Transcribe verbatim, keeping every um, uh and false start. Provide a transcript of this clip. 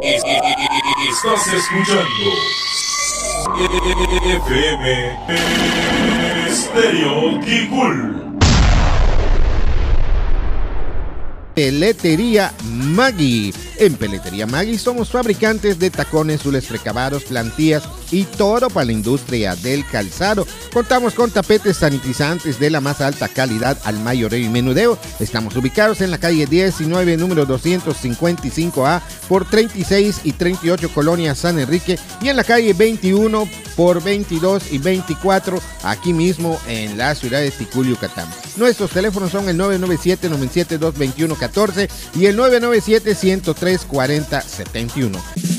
Estás escuchando F M Estéreo Kikul. Peletería Maggi. En Peletería Maggi somos fabricantes de tacones, zules precabados, plantillas y todo para la industria del calzado. Contamos con tapetes sanitizantes de la más alta calidad al mayoreo y menudeo. Estamos ubicados en la calle diecinueve, número doscientos cincuenta y cinco A por treinta y seis y treinta y ocho Colonia San Enrique, y en la calle veintiuno por veintidós y veinticuatro aquí mismo en la ciudad de Ticul, Yucatán. Nuestros teléfonos son el nueve nueve siete, nueve siete dos, dos uno uno cuatro y el nueve nueve siete, uno cero tres, cuatro cero siete uno.